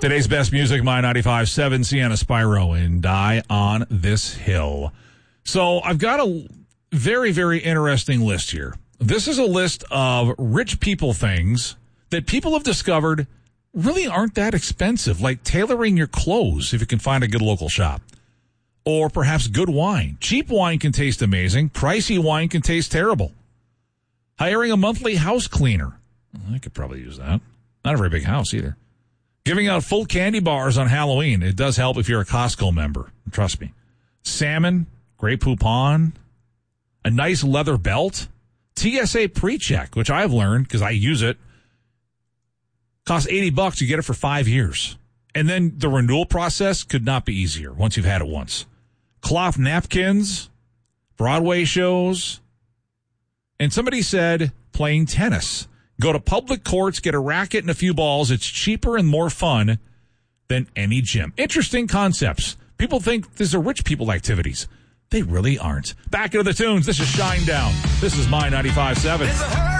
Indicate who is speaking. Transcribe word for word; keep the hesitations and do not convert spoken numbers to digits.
Speaker 1: Today's best music, My ninety-five point seven, Sienna Spyro, and Die on This Hill. So I've got a very, very interesting list here. This is a list of rich people things that people have discovered really aren't that expensive, like tailoring your clothes if you can find a good local shop. Or perhaps good wine. Cheap wine can taste amazing. Pricey wine can taste terrible. Hiring a monthly house cleaner. I could probably use that. Not a very big house either. Giving out full candy bars on Halloween. It does help if you're a Costco member. Trust me. Salmon, Grey Poupon, a nice leather belt, T S A PreCheck, which I've learned because I use it. Costs eighty bucks. You get it for five years. And then the renewal process could not be easier once you've had it once. Cloth napkins, Broadway shows. And somebody said playing tennis. Go to public courts, get a racket and a few balls. It's cheaper and more fun than any gym. Interesting concepts. People think these are rich people activities. They really aren't. Back into the tunes. This is Shinedown. This is My ninety-five point seven.